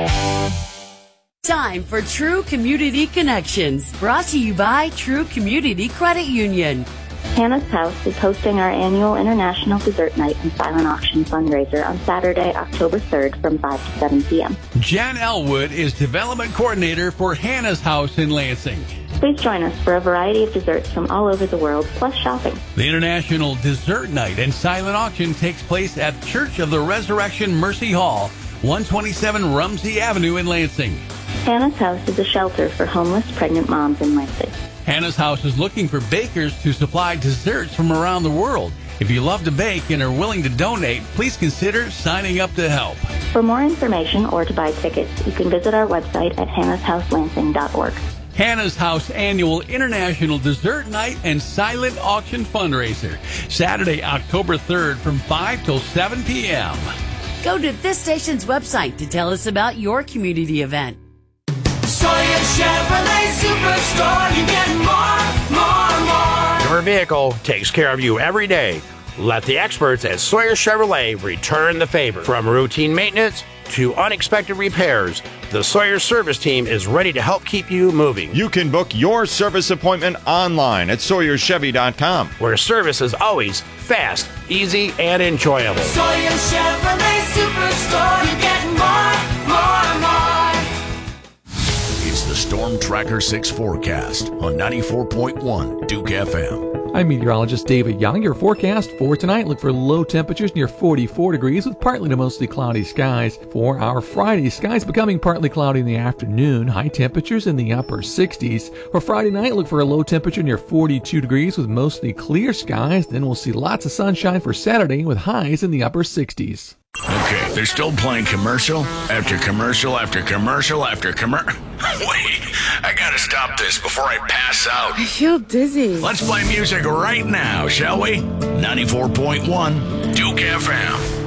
Time for True Community Connections, brought to you by True Community Credit Union. Hannah's House is hosting our annual International Dessert Night and Silent Auction fundraiser on Saturday, October 3rd from 5 to 7 p.m. Jan Elwood is Development Coordinator for Hannah's House in Lansing. Please join us for a variety of desserts from all over the world, plus shopping. The International Dessert Night and Silent Auction takes place at Church of the Resurrection Mercy Hall, 127 Rumsey Avenue in Lansing. Hannah's House is a shelter for homeless pregnant moms in Lansing. Hannah's House is looking for bakers to supply desserts from around the world. If you love to bake and are willing to donate, please consider signing up to help. For more information or to buy tickets, you can visit our website at hannashhouselansing.org. Hannah's House Annual International Dessert Night and Silent Auction Fundraiser, Saturday, October 3rd from 5 till 7 p.m. Go to this station's website to tell us about your community event. Sawyer Chevrolet Superstore, you get more. Your vehicle takes care of you every day. Let the experts at Sawyer Chevrolet return the favor. From routine maintenance to unexpected repairs, the Sawyer service team is ready to help keep you moving. You can book your service appointment online at SawyerChevy.com, where service is always fast, easy, and enjoyable. Sawyer Chevrolet Superstore, you get more. It's the Storm Tracker 6 forecast on 94.1 Duke FM. I'm meteorologist David Young. Your forecast for tonight, look for low temperatures near 44 degrees with partly to mostly cloudy skies. For our Friday, skies becoming partly cloudy in the afternoon, high temperatures in the upper 60s. For Friday night, look for a low temperature near 42 degrees with mostly clear skies. Then we'll see lots of sunshine for Saturday with highs in the upper 60s. Okay, they're still playing commercial after commercial after commercial after commercial. Wait, I gotta stop this before I pass out. I feel dizzy. Let's play music right now, shall we? 94.1 Duke FM.